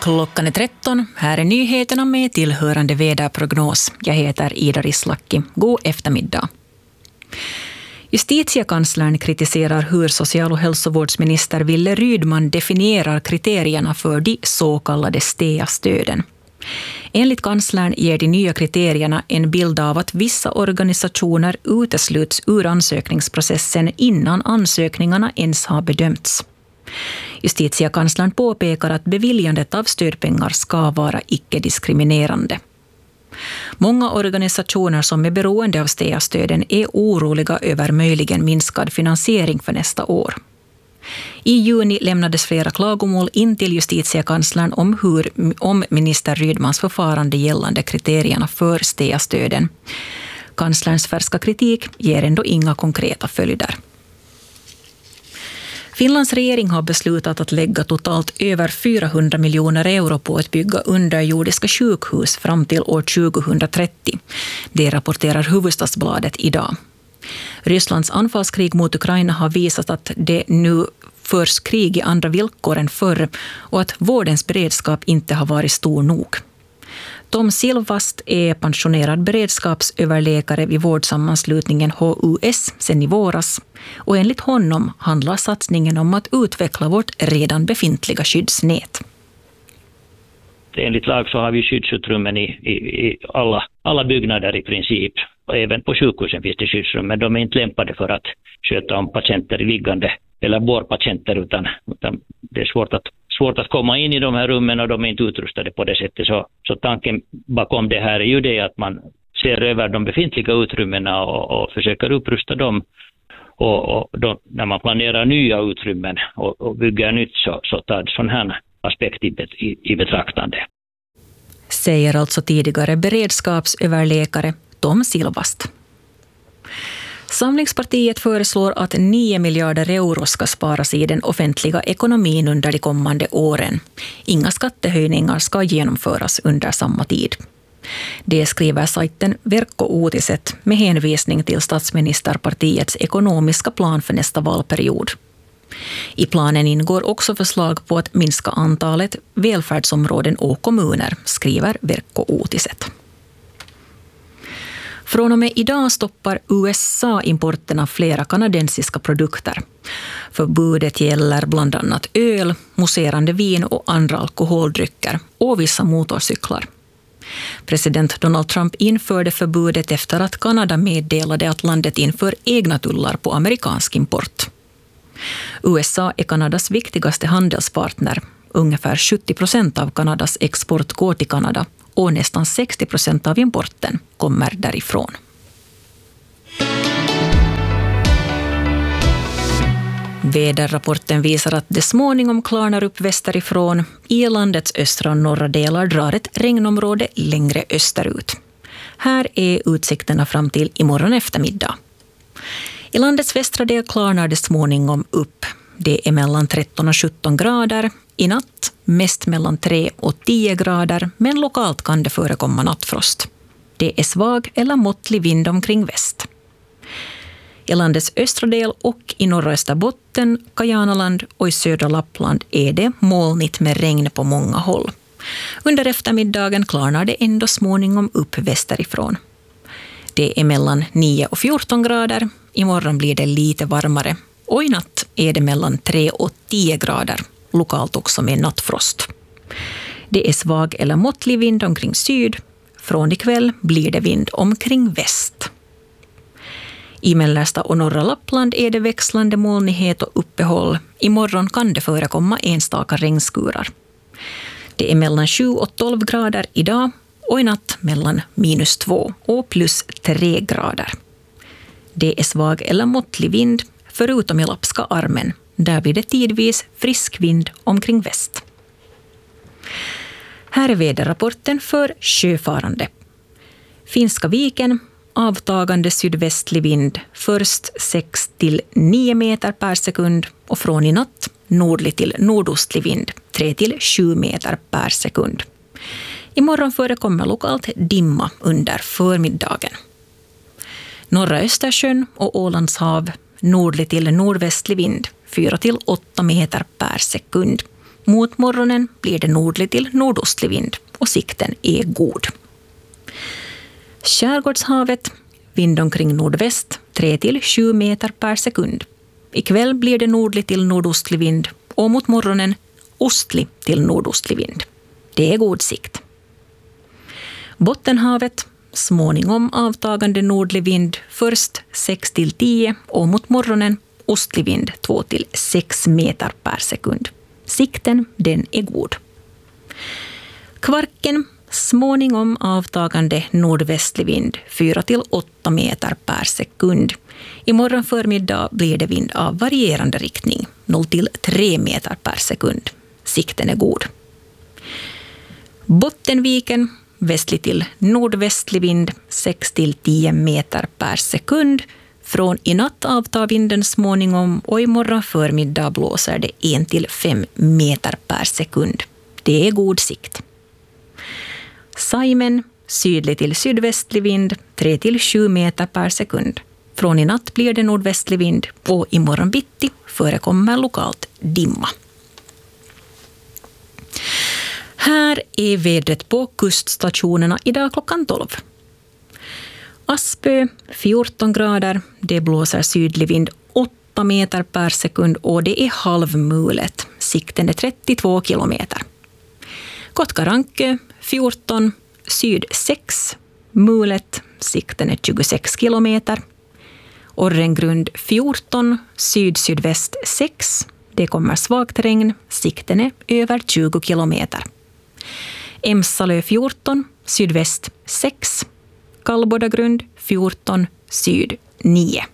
Klockan är 13. Här är nyheterna med tillhörande väderprognos. Jag heter Ida Rislaki. God eftermiddag. Justitiekanslern kritiserar hur social- och hälsovårdsminister Wille Rydman definierar kriterierna för de så kallade STEA-stöden. Enligt kanslern ger de nya kriterierna en bild av att vissa organisationer utesluts ur ansökningsprocessen innan ansökningarna ens har bedömts. Justitiekanslern påpekar att beviljandet av stödpengar ska vara icke-diskriminerande. Många organisationer som är beroende av STEA-stöden är oroliga över möjligen minskad finansiering för nästa år. I juni lämnades flera klagomål in till justitiekanslern om minister Rydmans förfarande gällande kriterierna för STEA-stöden. Kanslerns färska kritik ger ändå inga konkreta följder. Finlands regering har beslutat att lägga totalt över 400 miljoner euro på att bygga underjordiska sjukhus fram till år 2030. Det rapporterar Hufvudstadsbladet idag. Rysslands anfallskrig mot Ukraina har visat att det nu förs krig i andra villkor än förr och att vårdens beredskap inte har varit stor nog. Tom Silvast är pensionerad beredskapsöverläkare vid vårdsammanslutningen HUS sedan i våras. Och enligt honom handlar satsningen om att utveckla vårt redan befintliga skyddsnät. Enligt lag så har vi skyddsutrymmen i alla byggnader i princip. Och även på sjukhusen finns det skyddsrum, men de är inte lämpade för att sköta om patienter liggande eller bårpatienter, utan det är svårt att komma in i de här rummen och de är inte utrustade på det sättet. Så tanken bakom det här är ju det att man ser över de befintliga utrymmena och försöker upprusta dem. Och då, när man planerar nya utrymmen och bygger nytt så tar sån här aspekt i betraktande. Säger alltså tidigare beredskapsöverläkare Tom Silvast. Samlingspartiet föreslår att 9 miljarder euro ska sparas i den offentliga ekonomin under de kommande åren. Inga skattehöjningar ska genomföras under samma tid. Det skriver sajten Verkko Uutiset med hänvisning till statsministerpartiets ekonomiska plan för nästa valperiod. I planen ingår också förslag på att minska antalet välfärdsområden och kommuner, skriver Verkko Uutiset. Från och med idag stoppar USA importen av flera kanadensiska produkter. Förbudet gäller bland annat öl, mousserande vin och andra alkoholdrycker och vissa motorcyklar. President Donald Trump införde förbudet efter att Kanada meddelade att landet inför egna tullar på amerikansk import. USA är Kanadas viktigaste handelspartner. Ungefär 70% av Kanadas export går till Kanada och nästan 60% av importen kommer därifrån. Väderrapporten visar att det småningom klarnar upp västerifrån. I landets östra och norra delar drar ett regnområde längre österut. Här är utsikterna fram till imorgon eftermiddag. I landets västra del klarnar det småningom upp. Det är mellan 13 och 17 grader. I natt mest mellan 3 och 10 grader, men lokalt kan det förekomma nattfrost. Det är svag eller måttlig vind omkring väst. I landets östra del och i norra Österbotten, Kajanaland och i södra Lappland är det molnigt med regn på många håll. Under eftermiddagen klarnar det ändå småningom upp västerifrån. Det är mellan 9 och 14 grader. Imorgon blir det lite varmare. Och i natt är det mellan 3 och 10 grader. Lokalt också med nattfrost. Det är svag eller måttlig vind omkring syd. Från ikväll blir det vind omkring väst. I mellersta och norra Lappland är det växlande molnighet och uppehåll. Imorgon kan det förekomma enstaka regnskurar. Det är mellan 7 och 12 grader idag och i natt mellan -2 och +3 grader. Det är svag eller måttlig vind förutom i Lappska armen. Där blir det tidvis frisk vind omkring väst. Här är väderrapporten för sjöfarande. Finska viken, avtagande sydvästlig vind, först 6 till 9 meter per sekund och från i natt nordlig till nordostlig vind, 3 till 7 meter per sekund. Imorgon förekommer lokalt dimma under förmiddagen. Norra Östersjön och Ålands hav, nordlig till nordvästlig vind, 4 till 8 meter per sekund. Mot morgonen blir det nordlig till nordostlig vind och sikten är god. Skärgårdshavet, vind omkring nordväst 3-7 meter per sekund. Ikväll blir det nordlig till nordostlig vind och mot morgonen ostlig till nordostlig vind. Det är god sikt. Bottenhavet, småningom avtagande nordlig vind, först 6-10 och mot morgonen ostlig vind 2-6 meter per sekund. Sikten, den är god. Kvarken, småningom avtagande nordvästlig vind 4-8 meter per sekund. Imorgon förmiddag blir det vind av varierande riktning 0-3 meter per sekund. Sikten är god. Bottenviken, västlig till nordvästlig vind 6-10 meter per sekund. Från i natt avtar vinden småningom och imorgon förmiddag blåser det 1-5 meter per sekund. Det är god sikt. Saimen, sydlig till sydvästlig vind 3-7 meter per sekund. Från i natt blir det nordvästlig vind och imorgon bitti förekommer lokalt dimma. Här är vädret på kuststationerna idag klockan 12. Aspö 14 grader, det blåser sydlig vind 8 meter per sekund och det är halvmulet. Sikten är 32 kilometer. Kotkaranke 14, syd 6, mulet, sikten är 26 kilometer. Orrengrund 14, syd-sydväst 6, det kommer svagt regn, sikten är över 20 kilometer. Emsalö 14, sydväst 6, Kallbodagrund 14, syd 9.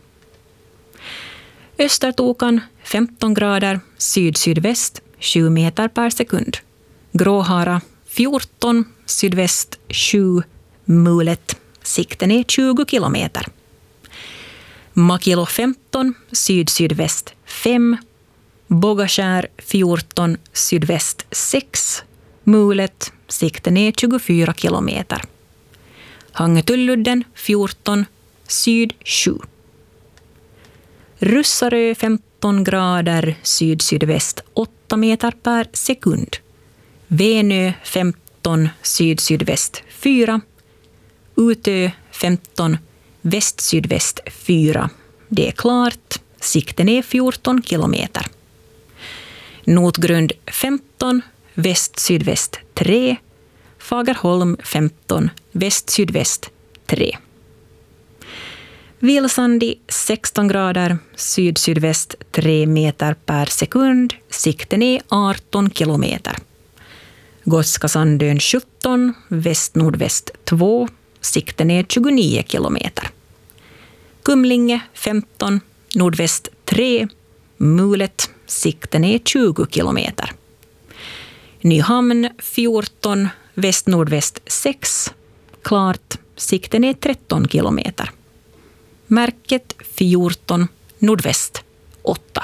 Östertokan 15 grader, syd-sydväst 7 meter per sekund. Gråhara 14, sydväst 7, mulet, sikten är 20 kilometer. Makilo 15, syd-sydväst 5, Bogaskär 14, sydväst 6, mulet, sikten är 24 kilometer. Hangetulludden 14, syd 7. Russarö 15 grader, syd-sydväst 8 meter per sekund. Venö 15, syd-sydväst 4. Utö 15, väst-sydväst 4. Det är klart, sikten är 14 kilometer. Notgrund 15, väst-sydväst 3. Fagerholm 15, väst-sydväst 3. Vilsandi 16 grader, syd-sydväst 3 meter per sekund. Sikten är 18 kilometer. Gotska Sandön 17, väst-nordväst 2. Sikten är 29 kilometer. Kumlinge 15, nordväst 3. Mulet, sikten är 20 kilometer. Nyhamn 14, väst-nordväst 6. Klart, sikten är 13 kilometer. Märket 14, nordväst 8.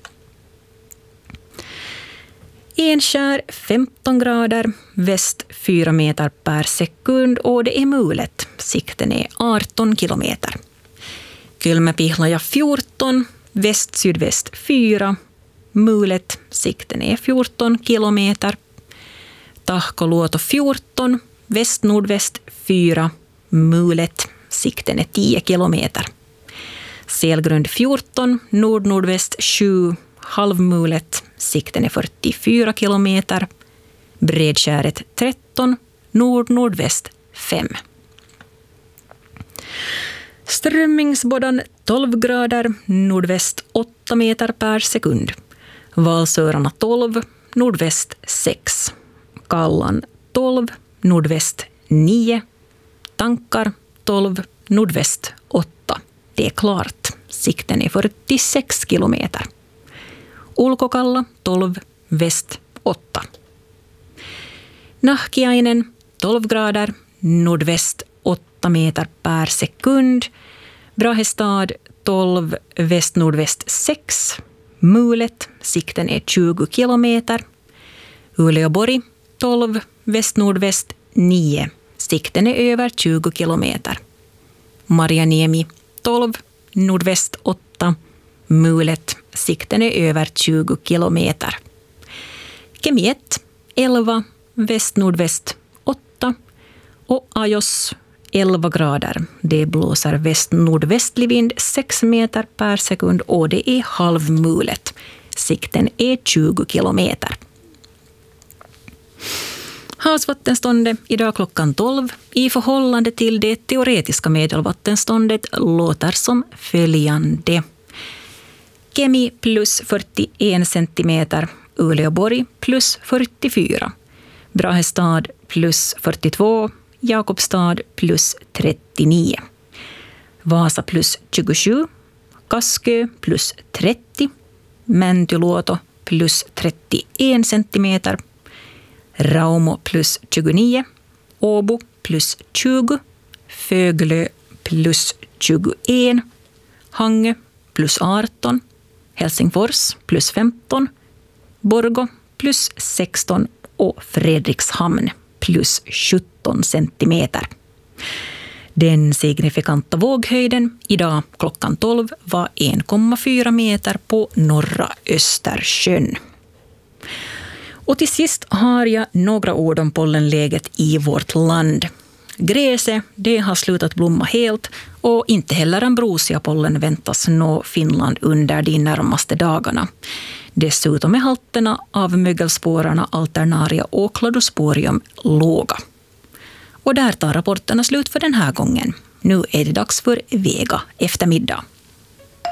Enskär 15 grader, väst 4 meter per sekund och det är mulet. Sikten är 18 kilometer. Kylmäpihlaja 14, väst-sydväst 4. Mulet, sikten är 14 kilometer. Tahkoluoto 14, väst-nordväst 4. Mulet, sikten är 10 kilometer. Selgrund 14, nord-nordväst 7. Halvmulet, sikten är 44 kilometer. Bredskäret 13, nord-nordväst 5. Strömmingsboddan 12 grader, nordväst 8 meter per sekund. Valsörarna 12, nordväst 6. Kallan 12, nordväst 9. Tankar 12, nordväst 8. Det är klart, sikten är 46 kilometer. Ulkokalla 12, väst 8. Nahkiainen 12 grader, nordväst 8 meter per sekund. Brahestad 12, väst-nordväst 6. Mulet, sikten är 20 kilometer. Uleåborg 12, väst-nordväst 9. Sikten är över 20 kilometer. Marjaniemi 12, nordväst 8. Mulet, sikten är över 20 kilometer. Kemi 1, 11, väst-nordväst 8 och Ajos 11 grader. Det blåser väst-nordvästlig vind 6 meter per sekund och det är halvmulet. Sikten är 20 kilometer. Havsvattenståndet idag klockan 12 i förhållande till det teoretiska medelvattenståndet låter som följande. Kemi plus 41 centimeter, Uleåborg plus 44, Brahestad plus 42, Jakobstad plus 39, Vasa plus 27, Kaskö plus 30, Mäntyluoto plus 31 centimeter, Raumo plus 29, Åbo plus 20, Föglö plus 21, Hangö plus 18, Helsingfors plus 15, Borgå plus 16 och Fredrikshamn plus 17 centimeter. Den signifikanta våghöjden idag klockan 12 var 1,4 meter på norra Östersjön. Och till sist har jag några ord om pollenläget i vårt land. Gräset, det har slutat blomma helt och inte heller ambrosiapollen väntas nå Finland under de närmaste dagarna. Dessutom är halterna av mögelspårarna Alternaria och Cladosporium låga. Och där tar rapporterna slut för den här gången. Nu är det dags för Vega eftermiddag.